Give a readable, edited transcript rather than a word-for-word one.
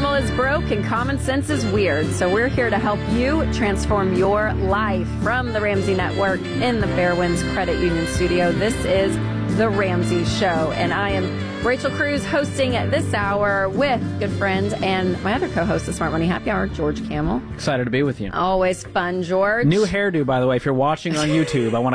Normal is broke and common sense is weird. So we're here to help you transform your life. From the Ramsey Network in the Fairwinds Credit Union studio, this is The Ramsey Show. And I am Rachel Cruz hosting this hour with good friend and my other co-host of Smart Money Happy Hour, George Kamel. Excited to be with you. Always fun, George. New hairdo, by the way. If you're watching on YouTube, I want